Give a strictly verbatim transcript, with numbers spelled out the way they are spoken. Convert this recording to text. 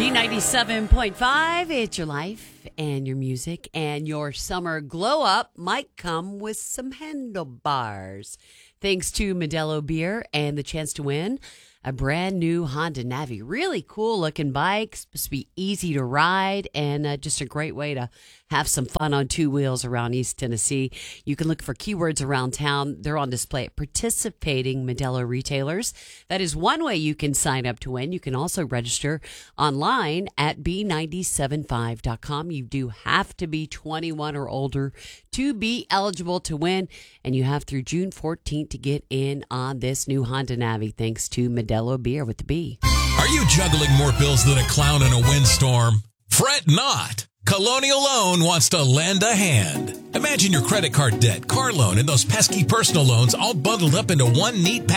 B ninety-seven point five, it's your life and your music, and your summer glow up might come with some handlebars. Thanks to Modelo Beer and the chance to win a brand new Honda Navi. Really cool looking bike, supposed to be easy to ride, and uh, just a great way to have some fun on two wheels around East Tennessee. You can look for keywords around town. They're on display at participating Modelo retailers. That is one way you can sign up to win. You can also register online at b nine seven five dot com. You do have to be twenty-one or older to be eligible to win, and you have through June fourteenth to get in on this new Honda Navi, thanks to Modelo Beer with the B. Are you juggling more bills than a clown in a windstorm? Fret not. Colonial Loan wants to lend a hand. Imagine your credit card debt, car loan, and those pesky personal loans all bundled up into one neat package.